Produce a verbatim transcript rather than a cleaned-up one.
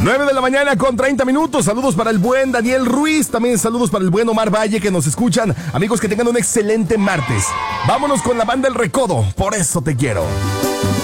nueve de la mañana con treinta minutos. Saludos para el buen Daniel Ruiz. También saludos para el buen Omar Valle que nos escuchan. Amigos, que tengan un excelente martes. Vámonos con la banda El Recodo. Por eso te quiero.